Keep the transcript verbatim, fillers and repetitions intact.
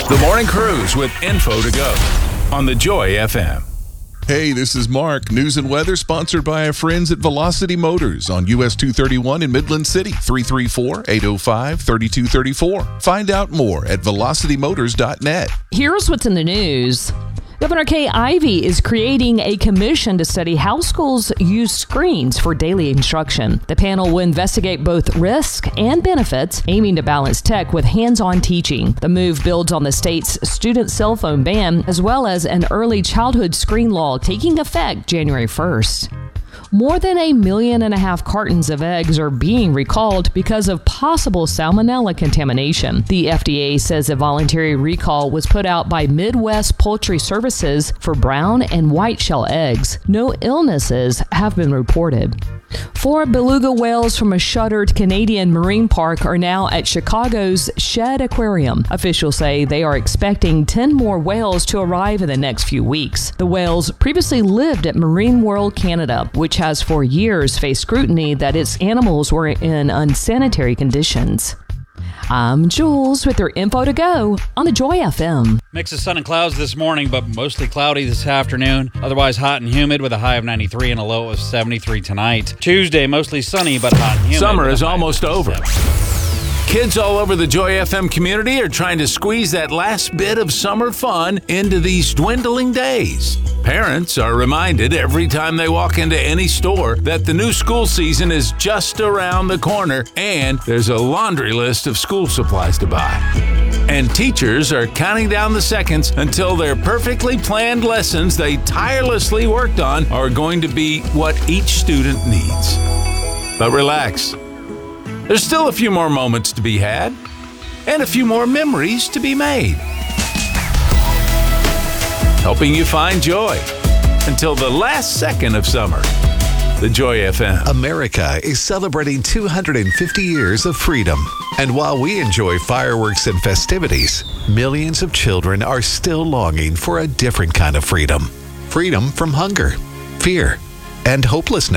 The Morning Cruise with info to go on the Joy F M. Hey, this is Mark. News and weather sponsored by our friends at Velocity Motors on U S two thirty-one in Midland City, three three four, eight oh five, three two three four. Find out more at velocity motors dot net. Here's what's in the news. Governor Kay Ivey is creating a commission to study how schools use screens for daily instruction. The panel will investigate both risk and benefits, aiming to balance tech with hands-on teaching. The move builds on the state's student cell phone ban, as well as an early childhood screen law taking effect January first. More than a million and a half cartons of eggs are being recalled because of possible salmonella contamination. The F D A says a voluntary recall was put out by Midwest Poultry Services for brown and white shell eggs. No illnesses have been reported. Four beluga whales from a shuttered Canadian marine park are now at Chicago's Shedd Aquarium. Officials say they are expecting ten more whales to arrive in the next few weeks. The whales previously lived at Marine World Canada, which has for years faced scrutiny that its animals were in unsanitary conditions. I'm Jules with your info to go on the Joy F M. Mix of sun and clouds this morning, but mostly cloudy this afternoon. Otherwise hot and humid with a high of ninety-three and a low of seventy-three tonight. Tuesday, mostly sunny but hot and humid. Summer is almost over. Kids all over the Joy F M community are trying to squeeze that last bit of summer fun into these dwindling days. Parents are reminded every time they walk into any store that the new school season is just around the corner and there's a laundry list of school supplies to buy. And teachers are counting down the seconds until their perfectly planned lessons they tirelessly worked on are going to be what each student needs. But relax. There's still a few more moments to be had and a few more memories to be made. Helping you find joy until the last second of summer. The Joy F M. America is celebrating two hundred fifty years of freedom. And while we enjoy fireworks and festivities, millions of children are still longing for a different kind of freedom. Freedom from hunger, fear, and hopelessness.